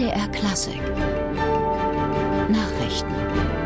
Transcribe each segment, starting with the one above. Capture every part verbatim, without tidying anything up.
M D R Klassik Nachrichten.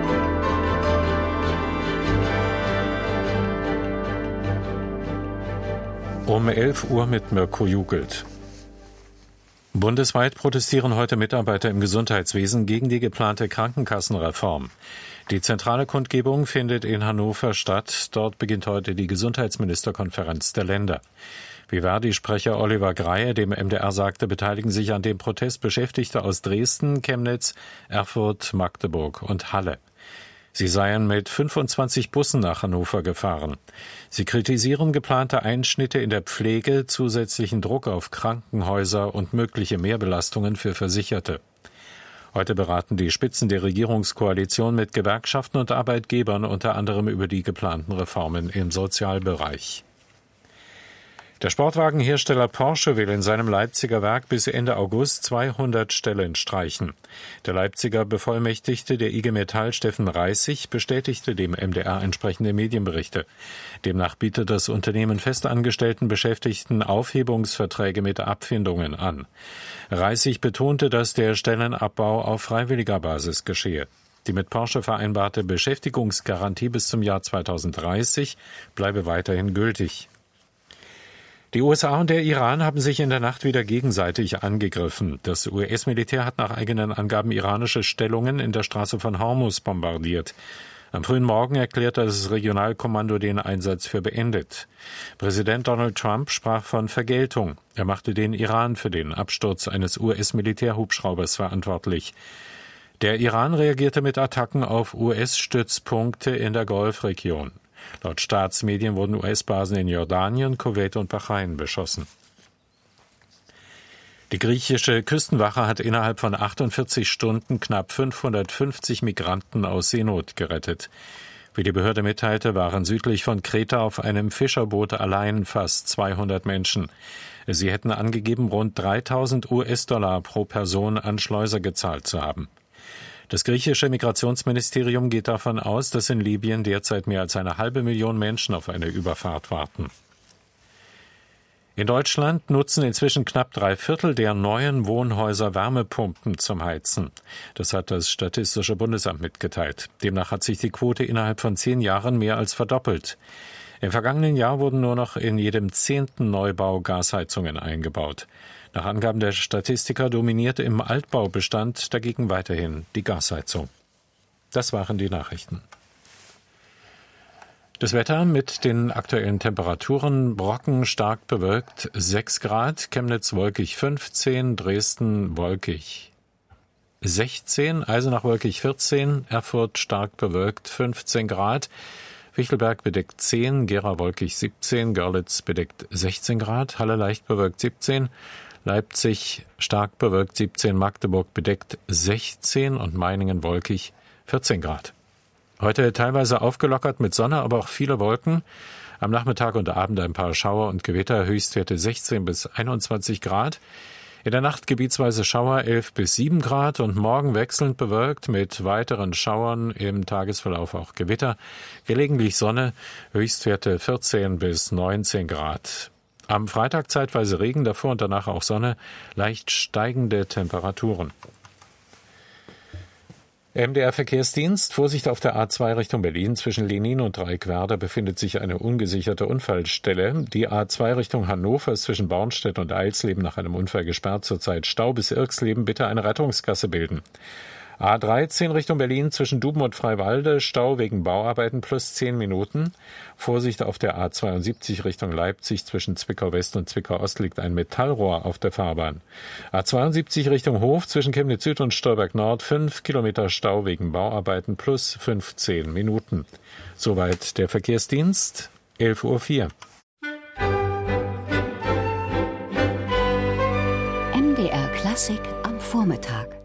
Um elf Uhr mit Mirko Jugelt. Bundesweit protestieren heute Mitarbeiter im Gesundheitswesen gegen die geplante Krankenkassenreform. Die zentrale Kundgebung findet in Hannover statt. Dort beginnt heute die Gesundheitsministerkonferenz der Länder. Wie Verdi-Sprecher Oliver Greie dem M D R sagte, beteiligen sich an dem Protest Beschäftigte aus Dresden, Chemnitz, Erfurt, Magdeburg und Halle. Sie seien mit fünfundzwanzig Bussen nach Hannover gefahren. Sie kritisieren geplante Einschnitte in der Pflege, zusätzlichen Druck auf Krankenhäuser und mögliche Mehrbelastungen für Versicherte. Heute beraten die Spitzen der Regierungskoalition mit Gewerkschaften und Arbeitgebern unter anderem über die geplanten Reformen im Sozialbereich. Der Sportwagenhersteller Porsche will in seinem Leipziger Werk bis Ende August zweihundert Stellen streichen. Der Leipziger Bevollmächtigte der I G Metall Steffen Reissig bestätigte dem M D R entsprechende Medienberichte. Demnach bietet das Unternehmen festangestellten Beschäftigten Aufhebungsverträge mit Abfindungen an. Reissig betonte, dass der Stellenabbau auf freiwilliger Basis geschehe. Die mit Porsche vereinbarte Beschäftigungsgarantie bis zum Jahr zweitausenddreißig bleibe weiterhin gültig. Die U S A und der Iran haben sich in der Nacht wieder gegenseitig angegriffen. Das U S-Militär hat nach eigenen Angaben iranische Stellungen in der Straße von Hormuz bombardiert. Am frühen Morgen erklärte das Regionalkommando den Einsatz für beendet. Präsident Donald Trump sprach von Vergeltung. Er machte den Iran für den Absturz eines U S-Militärhubschraubers verantwortlich. Der Iran reagierte mit Attacken auf U S-Stützpunkte in der Golfregion. Laut Staatsmedien wurden U S-Basen in Jordanien, Kuwait und Bahrain beschossen. Die griechische Küstenwache hat innerhalb von achtundvierzig Stunden knapp fünfhundertfünfzig Migranten aus Seenot gerettet. Wie die Behörde mitteilte, waren südlich von Kreta auf einem Fischerboot allein fast zweihundert Menschen. Sie hätten angegeben, rund dreitausend U S-Dollar pro Person an Schleuser gezahlt zu haben. Das griechische Migrationsministerium geht davon aus, dass in Libyen derzeit mehr als eine halbe Million Menschen auf eine Überfahrt warten. In Deutschland nutzen inzwischen knapp drei Viertel der neuen Wohnhäuser Wärmepumpen zum Heizen. Das hat das Statistische Bundesamt mitgeteilt. Demnach hat sich die Quote innerhalb von zehn Jahren mehr als verdoppelt. Im vergangenen Jahr wurden nur noch in jedem zehnten Neubau Gasheizungen eingebaut. Nach Angaben der Statistiker dominierte im Altbaubestand dagegen weiterhin die Gasheizung. Das waren die Nachrichten. Das Wetter mit den aktuellen Temperaturen: Brocken stark bewölkt sechs Grad, Chemnitz wolkig fünfzehn, Dresden wolkig sechzehn, Eisenach wolkig vierzehn, Erfurt stark bewölkt fünfzehn Grad, Fichtelberg bedeckt zehn, Gera wolkig siebzehn, Görlitz bedeckt sechzehn Grad, Halle leicht bewölkt siebzehn, Leipzig stark bewölkt siebzehn, Magdeburg bedeckt sechzehn und Meiningen wolkig vierzehn Grad. Heute teilweise aufgelockert mit Sonne, aber auch viele Wolken. Am Nachmittag und Abend ein paar Schauer und Gewitter, Höchstwerte sechzehn bis einundzwanzig Grad. In der Nacht gebietsweise Schauer elf bis sieben Grad und morgen wechselnd bewölkt mit weiteren Schauern, im Tagesverlauf auch Gewitter. Gelegentlich Sonne, Höchstwerte vierzehn bis neunzehn Grad. Am Freitag zeitweise Regen, davor und danach auch Sonne, leicht steigende Temperaturen. M D R-Verkehrsdienst. Vorsicht auf der A zwei Richtung Berlin. Zwischen Lenin und Dreieckwerder befindet sich eine ungesicherte Unfallstelle. Die A zwei Richtung Hannover ist zwischen Bornstedt und Eilsleben nach einem Unfall gesperrt. Zurzeit Stau bis Irxleben. Bitte eine Rettungsgasse bilden. A dreizehn Richtung Berlin zwischen Duben und Freiwalde, Stau wegen Bauarbeiten plus zehn Minuten. Vorsicht auf der A zweiundsiebzig Richtung Leipzig zwischen Zwickau West und Zwickau Ost liegt ein Metallrohr auf der Fahrbahn. A zweiundsiebzig Richtung Hof zwischen Chemnitz Süd und Stolberg Nord, fünf Kilometer Stau wegen Bauarbeiten plus fünfzehn Minuten. Soweit der Verkehrsdienst, elf Uhr vier. M D R Klassik am Vormittag.